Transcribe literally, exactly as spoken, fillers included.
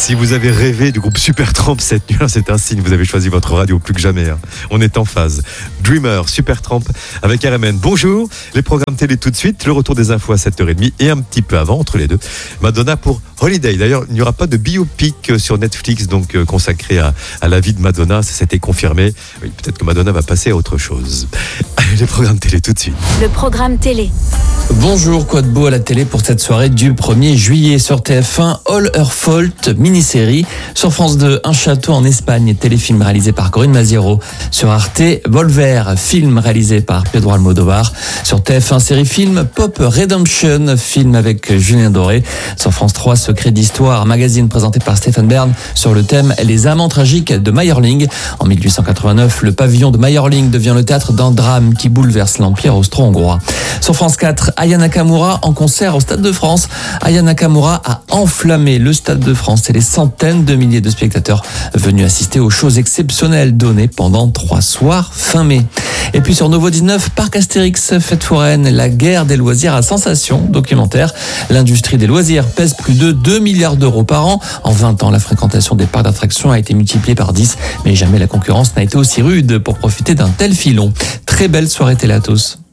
Si vous avez rêvé du groupe Supertramp cette nuit, c'est un signe, vous avez choisi votre radio plus que jamais. Hein. On est en phase. Dreamer, Supertramp avec R M N. Bonjour, les programmes télé tout de suite, le retour des infos à sept heures trente et un petit peu avant, entre les deux, Madonna pour Holiday. D'ailleurs, il n'y aura pas de biopic sur Netflix donc euh, consacré à, à la vie de Madonna, ça s'était confirmé. Oui, peut-être que Madonna va passer à autre chose. Les programmes télé tout de suite. Le programme télé. Bonjour, quoi de beau à la télé pour cette soirée du premier juillet sur T F un, All Her Fault, mini-série. Sur France deux, Un château en Espagne, téléfilm réalisé par Corinne Maziero. Sur Arte, Volver, film réalisé par Pedro Almodovar. Sur T F un, série-film Pop Redemption, film avec Julien Doré. Sur France trois, Secret d'histoire, magazine présenté par Stéphane Bern sur le thème Les amants tragiques de Mayerling. En mille huit cent quatre-vingt-neuf, le pavillon de Mayerling devient le théâtre d'un drame qui bouleverse l'Empire austro-hongrois. Sur France quatre, Aya Nakamura en concert au Stade de France. Aya Nakamura a enflammé le Stade de France et les centaines de milliers de spectateurs venus assister aux shows exceptionnels donnés pendant trois soirs fin mai. Et puis sur Novo dix-neuf, Parc Astérix, fête foraine, la guerre des loisirs à sensation, documentaire. L'industrie des loisirs pèse plus de deux milliards d'euros par an. En vingt ans, la fréquentation des parcs d'attractions a été multipliée par dix, mais jamais la concurrence n'a été aussi rude pour profiter d'un tel filon. Très belle soirée télé à tous.